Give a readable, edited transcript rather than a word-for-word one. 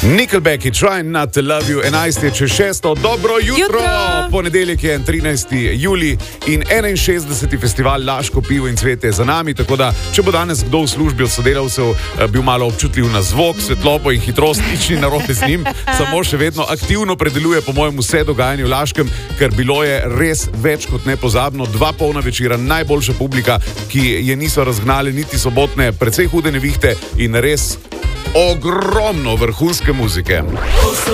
Nickelback, Trying Not to Love You, 11 je čez 6. Dobro jutro! Ponedeljek je 13. julij in 61. festival Laško pivo in cvete je za nami, tako da, če bo danes kdo v službi od sodelavcev bil malo občutljiv na zvok, svetlobo in hitrost, nič ni narobe z njim, samo še vedno aktivno predeluje po mojem vse dogajanje v Laškem, ker bilo je res več kot nepozabno. 2 polna večera, najboljša publika, ki je niso razgnali niti sobotne, precej hude nevihte in res ogromno vrhunske muzike.